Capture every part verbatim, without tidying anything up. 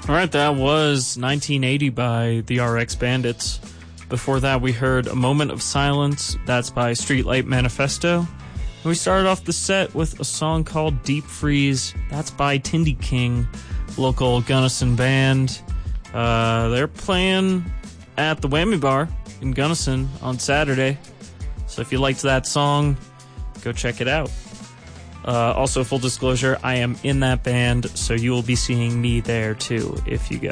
All right, that was nineteen eighty by the R X Bandits. Before that, we heard A Moment of Silence. That's by Streetlight Manifesto. And we started off the set with a song called Deep Freeze. That's by Tindy King, local Gunnison band. Uh, they're playing at the Whammy Bar in Gunnison on Saturday. So if you liked that song, go check it out. Uh, also, full disclosure, I am in that band, so you will be seeing me there too if you go.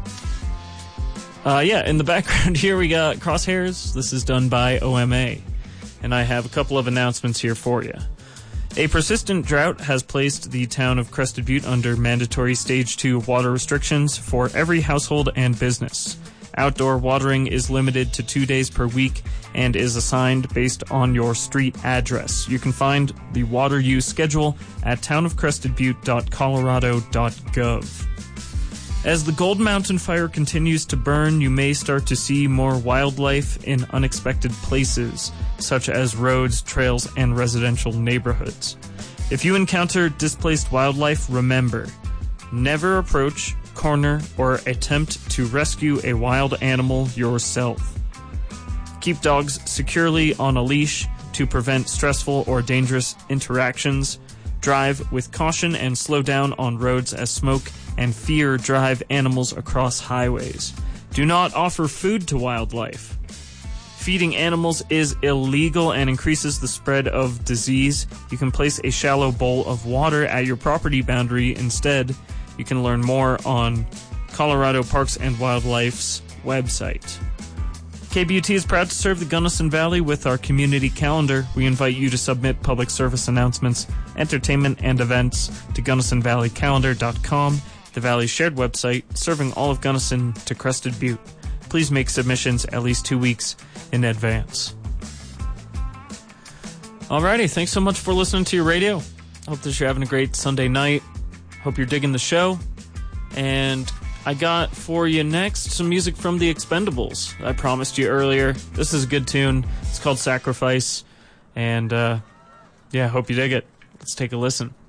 Uh, yeah, in the background here we got Crosshairs. This is done by O M A. And I have a couple of announcements here for you. A persistent drought has placed the town of Crested Butte under mandatory Stage two water restrictions for every household and business. Outdoor watering is limited to two days per week and is assigned based on your street address. You can find the water use schedule at town of crested butte dot colorado dot gov. As the Gold Mountain Fire continues to burn, you may start to see more wildlife in unexpected places, such as roads, trails, and residential neighborhoods. If you encounter displaced wildlife, remember, never approach, corner, or attempt to rescue a wild animal yourself. Keep dogs securely on a leash to prevent stressful or dangerous interactions. Drive with caution and slow down on roads as smoke and fear drive animals across highways. Do not offer food to wildlife. Feeding animals is illegal and increases the spread of disease. You can place a shallow bowl of water at your property boundary instead. You can learn more on Colorado Parks and Wildlife's website. K B U T is proud to serve the Gunnison Valley with our community calendar. We invite you to submit public service announcements, entertainment, and events to gunnison valley calendar dot com, the Valley's shared website, serving all of Gunnison to Crested Butte. Please make submissions at least two weeks in advance. Alrighty, thanks so much for listening to your radio. Hope that you're having a great Sunday night. Hope you're digging the show. And I got for you next some music from the Expendables. I promised you earlier. This is a good tune. It's called Sacrifice. And, uh, yeah, hope you dig it. Let's take a listen.